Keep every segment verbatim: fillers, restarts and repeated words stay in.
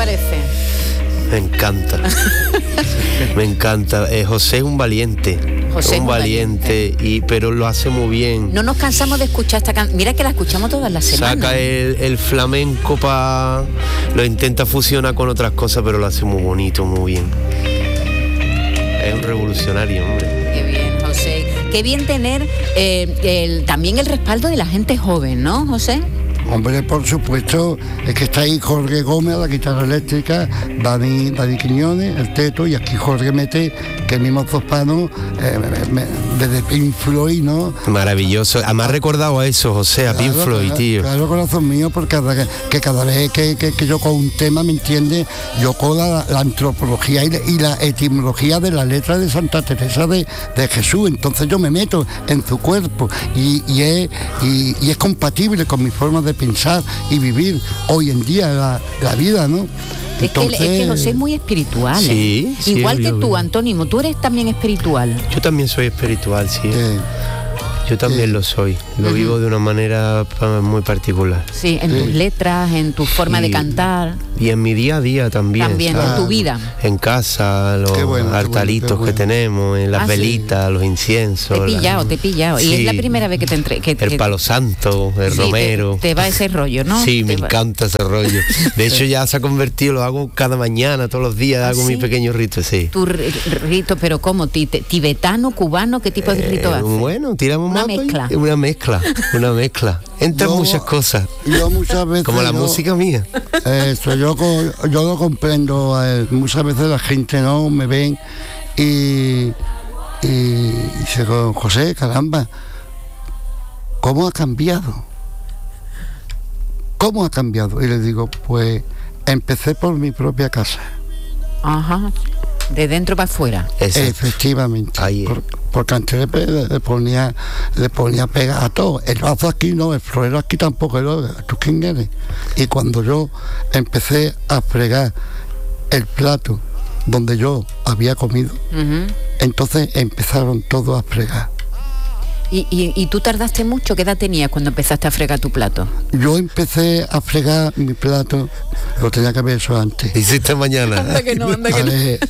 parece? Me encanta. Me encanta. Eh, José es un valiente. José es un un valiente, valiente. Y, pero lo hace muy bien. No nos cansamos de escuchar esta canción. Mira que la escuchamos todas las semanas. Saca el, el flamenco para... Lo intenta fusionar con otras cosas, pero lo hace muy bonito, muy bien. Es un revolucionario, hombre. Qué bien, José. Qué bien tener eh, el, también el respaldo de la gente joven, ¿no, José? Hombre, por supuesto, es que está ahí Jorge Gómez a la guitarra eléctrica, Dani, Dani Quiñones, el Teto, y aquí Jorge Mete, que mismo dos panos, eh, me, me, desde Pink Floyd, ¿no? Maravilloso. Además recordado a eso, José, a Claro, Pink Floyd, claro, tío. Claro, corazón mío, porque cada, que cada vez que, que, que yo con un tema, ¿me entiendes? Yo con la, la antropología y la, y la etimología de la letra de Santa Teresa de, de Jesús, entonces yo me meto en su cuerpo y, y, es, y, y es compatible con mi forma de pensar y vivir hoy en día la, la vida, ¿no? Entonces, es, que, es que José es muy espiritual, sí, ¿eh? sí, Igual que yo, tú, yo. Antónimo, tú eres también espiritual. Yo también soy espiritual, sí. Eh, Yo también Sí. lo soy, lo Ujú. vivo de una manera pa- muy particular. Sí, en Sí. tus letras, en tu forma Y- de cantar, Y en mi día a día también. también ¿sabes? en tu vida. En casa, los Qué bueno, qué altaritos bueno, qué que bueno. tenemos, en las Ah, sí. velitas, los inciensos. Te he la- pillado, te he pillado. Y Sí. es la primera vez que te entre... Que, El que- palo santo, el sí, romero. Te, te va ese rollo, ¿no? Sí, me Te va- encanta ese rollo. De hecho ya se ha convertido, lo hago cada mañana, todos los días, ¿Ah, hago sí? mi pequeño rito, sí. Tu ri- rito, pero ¿cómo? Ti- te- ¿Tibetano, cubano? ¿Qué tipo de rito Eh, haces? bueno, tiramos Una mapa y- mezcla. Una mezcla, una mezcla. Entran Yo- muchas cosas, yo muchas veces... como la yo- música mía. Eso, yo, co- yo lo comprendo. eh, muchas veces la gente no me ven y, y dice, José, caramba, ¿cómo ha cambiado? ¿Cómo ha cambiado? Y le digo, pues empecé por mi propia casa. Ajá. De dentro para afuera. Exacto. Efectivamente. Ahí es. Por- porque antes le, le- le ponía le ponía pega a todo. El vaso aquí no, el florero aquí tampoco. Yo, ¿tú quién eres? Y cuando yo empecé a fregar el plato donde yo había comido, Ujú. entonces empezaron todos a fregar. ¿Y, y, y tú tardaste mucho? ¿Qué edad tenías cuando empezaste a fregar tu plato? Yo empecé a fregar mi plato, lo tenía que haber hecho antes. Hiciste mañana. que no, anda que no. Ale-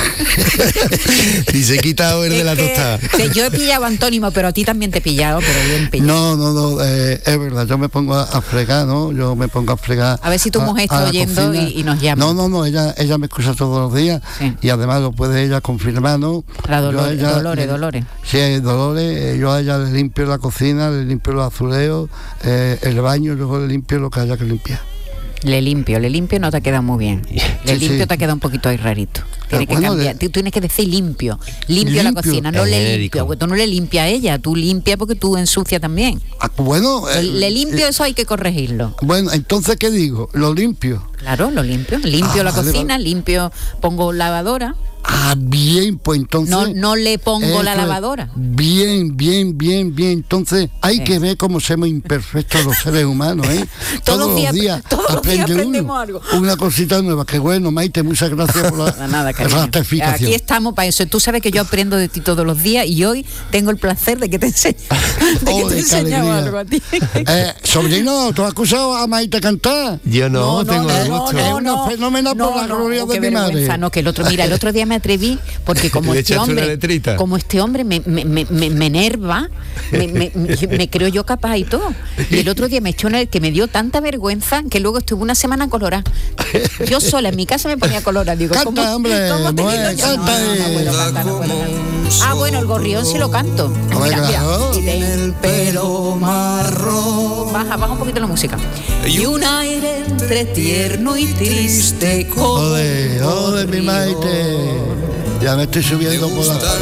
Y se quita el de la Es que- tostada. que yo he pillado a Antónimo, pero a ti también te he pillado, pero bien pillado. No, no, no, eh, es verdad, yo me pongo a, a fregar, ¿no? Yo me pongo a fregar. A ver si tu mujer está la oyendo cocina. y- y nos llama. No, no, no, ella, ella me escucha todos los días Sí. y además lo puede ella confirmar, ¿no? La Yo a Dolores, ella Dolores, le- Dolores. Sí, Dolores, eh, yo a ella le limpio la cocina, le limpio los azulejos, eh, el baño, luego le limpio lo que haya que limpiar. Le limpio, le limpio no te ha quedado muy bien. Le Sí, limpio sí. te ha quedado un poquito ahí rarito. Tienes que bueno, cambiar. le- Tú tienes que decir limpio. Limpio, la Limpio. cocina, no Es le genérico. limpio. Porque tú no le limpias a ella, tú limpias porque tú ensucias también. Ah, bueno, eh, le limpio, eh, eso hay que corregirlo. bueno, entonces, ¿qué digo? Lo limpio. Claro, lo limpio. Limpio Ah, la vale, cocina, vale. limpio, pongo lavadora. Ah, bien, pues entonces... No, no le pongo la eso es. lavadora. Bien, bien, bien, bien. Entonces hay Sí. que ver cómo somos imperfectos los seres humanos, ¿eh? Todos los días- todos los días aprende aprendemos uno algo. una cosita nueva. Qué bueno, Maite, muchas gracias por la, Nada, nada, la cariño. ratificación. Aquí estamos para eso. Tú sabes que yo aprendo de ti todos los días y hoy tengo el placer de que te enseñe, de que Ole, te he qué enseñado alegría. algo a ti. Eh, sobrino, ¿tú has acusado a Maite a cantar? Yo no, tengo no, el no, gusto. no, una fenómena por la gloria oh, de qué mi madre. vergüenza. No, que el otro, mira, el otro día me atreví porque como ¿Le este echaste una hombre, letrita? como este hombre me, me, me, me, me enerva, me, me, me creo yo capaz y todo. Y el otro día me echó una que me dio tanta vergüenza que luego estuve una semana colorada. Yo sola en mi casa me ponía colorada. Digo, Canta, ¿cómo, hombre, cómo te mujer, digo yo? No, canta no, no ahí. puedo cantar, no puedo cantar. Ah, bueno, el gorrión sí lo canto. Hombre, Mira, mira. claro. Y del pelo marrón. Baja, baja un poquito la música. Y un aire entre tierno y triste como Ole, ole, mi Maite. Ya me estoy subiendo por la